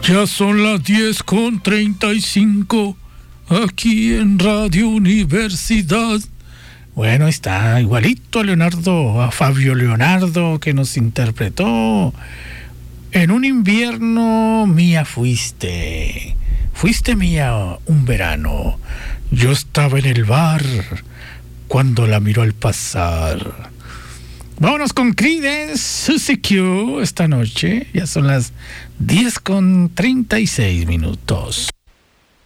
Ya son las 10:35 aquí en Radio Universidad. Bueno, está igualito a Leonardo, a Fabio Leonardo, que nos interpretó En un invierno mía fuiste mía un verano. Yo estaba en el bar cuando la miró al pasar. Vámonos con Creedence, Suzy Q esta noche. Ya son las 10:36.